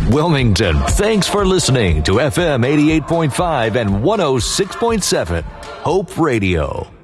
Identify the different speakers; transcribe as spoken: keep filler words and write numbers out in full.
Speaker 1: Wilmington, thanks for listening to F M eighty-eight point five and one oh six point seven Hope Radio.